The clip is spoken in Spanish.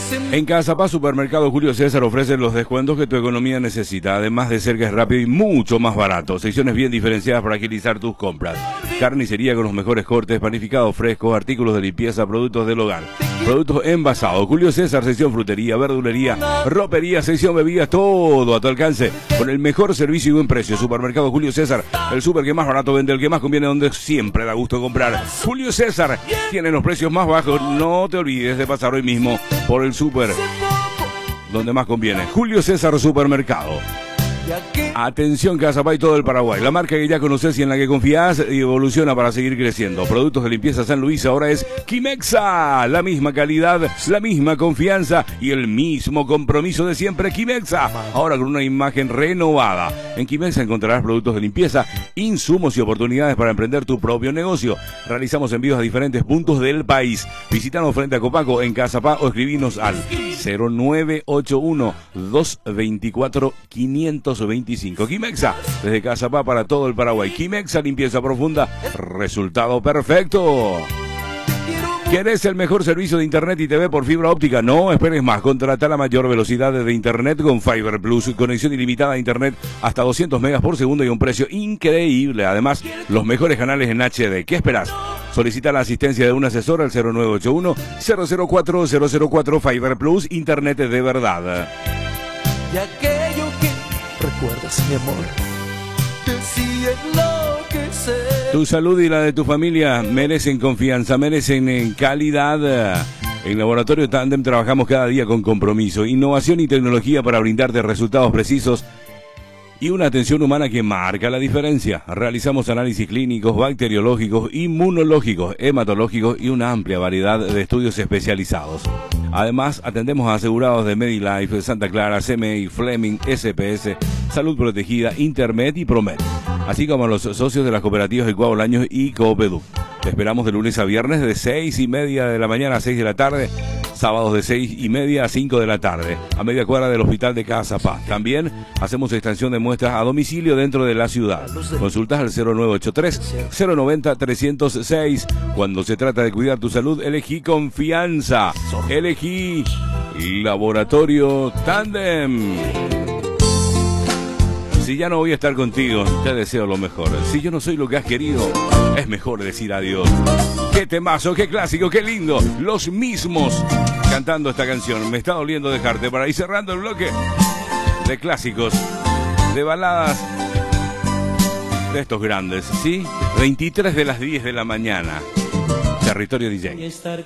En Casapá Supermercado Julio César ofrecen los descuentos que tu economía necesita, además de ser que es rápido y mucho más barato. Secciones bien diferenciadas para agilizar tus compras. Carnicería con los mejores cortes, panificados frescos, artículos de limpieza, productos del hogar, productos envasados. Julio César, sección frutería, verdulería, ropería, sección bebidas, todo a tu alcance, con el mejor servicio y buen precio. Supermercado Julio César, el súper que más barato vende, el que más conviene, donde siempre da gusto comprar. Julio César tiene los precios más bajos. No te olvides de pasar hoy mismo por el súper donde más conviene. Julio César Supermercado. Atención Casapá y todo el Paraguay. La marca que ya conoces y en la que confías y evoluciona para seguir creciendo. Productos de limpieza San Luis ahora es Kimexa. La misma calidad, la misma confianza y el mismo compromiso de siempre. Kimexa, ahora con una imagen renovada. En Kimexa encontrarás productos de limpieza, insumos y oportunidades para emprender tu propio negocio. Realizamos envíos a diferentes puntos del país. Visítanos frente a Copaco en Casapá o escribinos al 0981-224-525. Kimexa, desde Casapá para todo el Paraguay. Kimexa, limpieza profunda, resultado perfecto. ¿Querés el mejor servicio de internet y TV por fibra óptica? No esperes más. Contrata la mayor velocidad de internet con Fiber Plus. Conexión ilimitada a internet hasta 200 megas por segundo y un precio increíble. Además, los mejores canales en HD. ¿Qué esperás? Solicita la asistencia de un asesor al 0981-004-004. Fiber Plus, internet de verdad. Y aquello que recuerdas, mi amor, decía enloquecer. Tu salud y la de tu familia merecen confianza, merecen calidad. En Laboratorio Tandem trabajamos cada día con compromiso, innovación y tecnología para brindarte resultados precisos y una atención humana que marca la diferencia. Realizamos análisis clínicos, bacteriológicos, inmunológicos, hematológicos y una amplia variedad de estudios especializados. Además, atendemos a asegurados de Medilife, Santa Clara, CMI, Fleming, SPS, Salud Protegida, Intermed y Promed, así como a los socios de las cooperativas Ecuador Bolaños y Coopeduc. Te esperamos de lunes a viernes de 6:30 de la mañana a 6 de la tarde, sábados de 6:30 a 5 de la tarde, a media cuadra del Hospital de Casapá. También hacemos extensión de muestras a domicilio dentro de la ciudad. Consultas al 0983-090-306. Cuando se trata de cuidar tu salud, elegí confianza. Elegí Laboratorio Tandem. Si ya no voy a estar contigo, te deseo lo mejor. Si yo no soy lo que has querido, es mejor decir adiós. Qué temazo, qué clásico, qué lindo. Los mismos cantando esta canción. Me está doliendo dejarte para ir cerrando el bloque de clásicos, de baladas de estos grandes, ¿sí? 23 de las 10 de la mañana. Territorio DJ.